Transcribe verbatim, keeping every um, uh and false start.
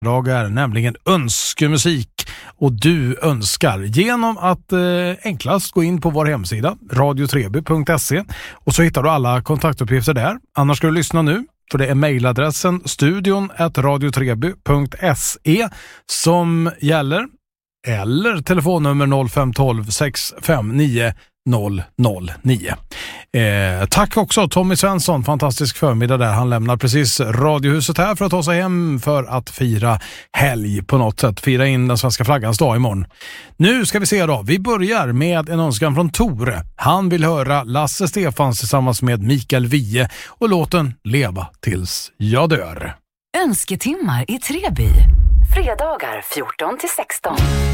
Idag är nämligen önskemusik och du önskar genom att eh, enklast gå in på vår hemsida radio treby punkt se och så hittar du alla kontaktuppgifter där. Annars ska du lyssna nu, för det är mejladressen studion at radio treby punkt se som gäller, eller telefonnummer noll fem ett två sex fem nio noll noll nio. Eh, tack också Tommy Svensson, fantastisk förmiddag där. Han lämnar precis Radiohuset här för att ta sig hem för att fira helg på något sätt. Fira in den svenska flaggans dag imorgon. Nu ska vi se då. Vi börjar med en önskan från Tore. Han vill höra Lasse Stefans tillsammans med Mikael Wiehe och låten Leva tills jag dör. Önsketimmar i Treby. Fredagar fjorton till sexton.